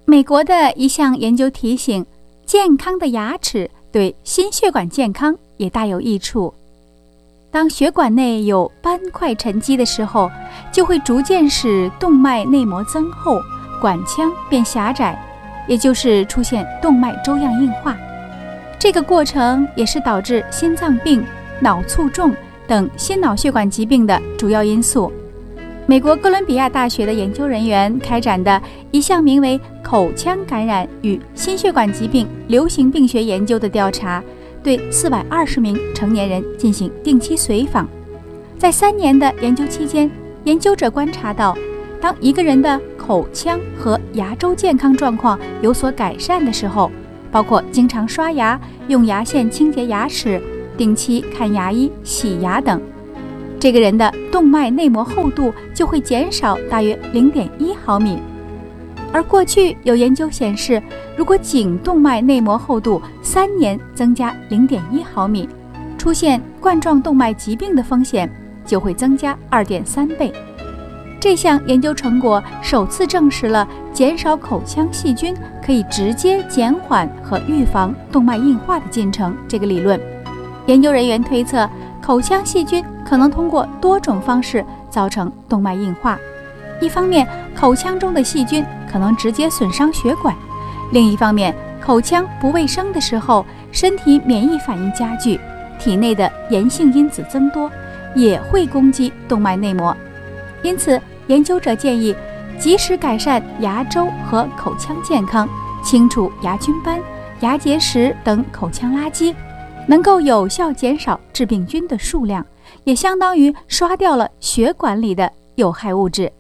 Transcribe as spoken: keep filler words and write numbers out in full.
美国的一项研究提醒，健康的牙齿对心血管健康也大有益处。当血管内有斑块沉积的时候，就会逐渐使动脉内膜增厚，管腔变狭窄，也就是出现动脉粥样硬化。这个过程也是导致心脏病、脑卒中等心脑血管疾病的主要因素。美国哥伦比亚大学的研究人员开展的一项名为口腔感染与心血管疾病流行病学研究的调查，对四百二十名成年人进行定期随访。在三年的研究期间，研究者观察到，当一个人的口腔和牙周健康状况有所改善的时候，包括经常刷牙、用牙线清洁牙齿、定期看牙医、洗牙等，这个人的动脉内膜厚度就会减少大约 零点一毫米。而过去有研究显示，如果颈动脉内膜厚度三年增加 零点一毫米，出现冠状动脉疾病的风险就会增加 二点三倍。这项研究成果首次证实了减少口腔细菌可以直接减缓和预防动脉硬化的进程这个理论。研究人员推测，口腔细菌可能通过多种方式造成动脉硬化。一方面，口腔中的细菌可能直接损伤血管；另一方面，口腔不卫生的时候，身体免疫反应加剧，体内的炎性因子增多，也会攻击动脉内膜。因此，研究者建议及时改善牙周和口腔健康，清除牙菌斑、牙结石等口腔垃圾，能够有效减少致病菌的数量，也相当于刷掉了血管里的有害物质。